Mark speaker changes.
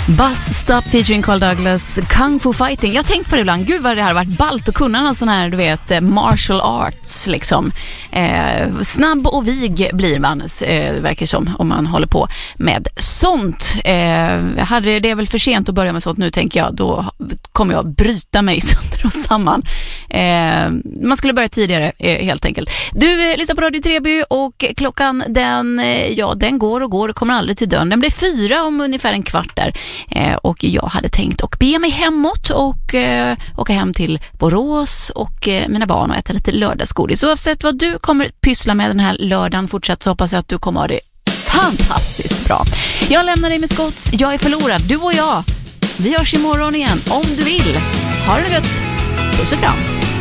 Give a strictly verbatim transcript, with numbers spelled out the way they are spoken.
Speaker 1: Bus Stop featuring Carl Douglas, Kung Fu Fighting. Jag har tänkt på det ibland. Gud vad det här har varit ballt att kunna någon sån här, du vet, martial arts liksom. Eh, snabb och vig blir man, eh, verkar som, om man håller på med sånt. Eh, hade det väl för sent att börja med sånt nu, tänker jag. Då kommer jag bryta mig sönder och samman. Eh, man skulle börja tidigare, eh, helt enkelt. Du eh, lyssnar på Radio Treby och klockan den, eh, ja, den går och går och kommer aldrig till dörren. Den blir fyra om ungefär en kvart där. Eh, och jag hade tänkt att bege mig hemåt och eh, åka hem till Borås och eh, mina barn och äta lite lördagsgodis. Oavsett vad du kommer pyssla med den här lördagen, fortsatt, så hoppas jag att du kommer ha det fantastiskt bra. Jag lämnar dig med Scotts. Jag är förlorad. Du och jag. Vi hörs imorgon igen om du vill. Ha det gött. Puss och kram.